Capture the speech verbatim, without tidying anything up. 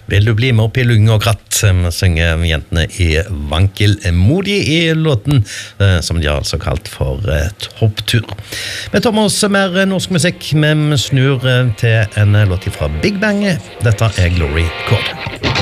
Vil du bli med opp i lunge og kratt, synger jentene i Vankel Modi i låten, som de har altså kalt for Topptur. Vi tar med oss mer norsk musikk, men snur til en låt fra Big Bang. Dette er Glory Chord.